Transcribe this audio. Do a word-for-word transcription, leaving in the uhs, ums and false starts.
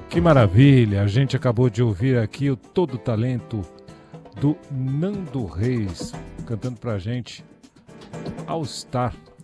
Que maravilha! A gente acabou de ouvir aqui o todo o talento do Nando Reis cantando pra gente All Star.